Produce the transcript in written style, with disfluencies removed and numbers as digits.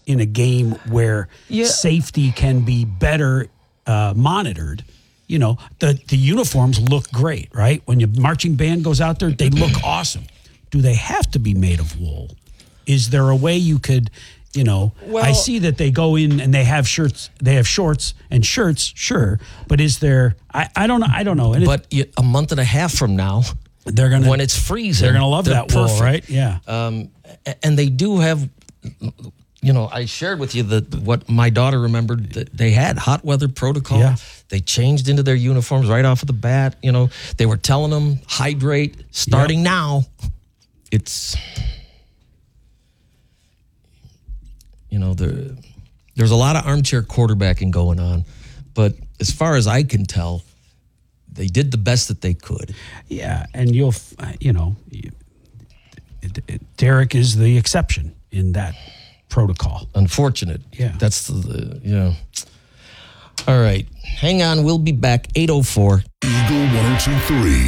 in a game where safety can be better monitored. The uniforms look great, right? When your marching band goes out there, they look awesome. Do they have to be made of wool? Is there a way you could, I see that they go in and they have shirts, they have shorts and shirts, sure. But is there, I don't know. And but a month and a half from now, when it's freezing, they're going to love that wool, right? Yeah. And they do have, I shared with you what my daughter remembered that they had hot weather protocol. Yeah. They changed into their uniforms right off of the bat. They were telling them hydrate starting now. It's, there's a lot of armchair quarterbacking going on, but as far as I can tell, they did the best that they could. Yeah, and Derek is the exception in that protocol. Unfortunate. Yeah. That's All right. Hang on. We'll be back. 8:04. Eagle 102.3.